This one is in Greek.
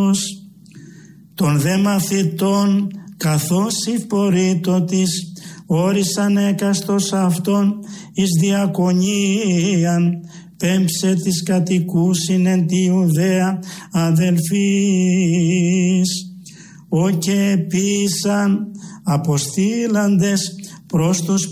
Χριστός. Των δε μαθητών καθώς ευπορείτο της όρισαν έκαστος αυτόν εις διακονίαν, πέμψε της κατοικούσιν εν τη Ιουδαία αδελφής. Ο και επίσαν αποστήλαντες προς τους